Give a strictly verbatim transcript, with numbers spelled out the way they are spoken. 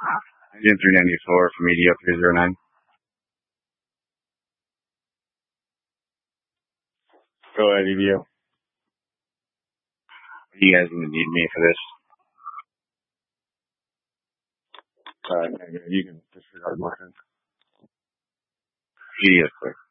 Engine three ninety-four from E D O three oh nine. Go ahead, E D O. You guys gonna need me for this? Alright, you can disregard my friend. E D O quick.